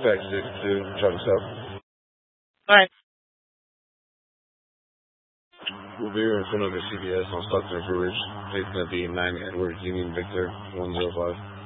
Impact 62, Chuck South. Alright. We'll be here in front of the CBS on Stockton Ridge, facing at the 9 Edward Union Victor 105.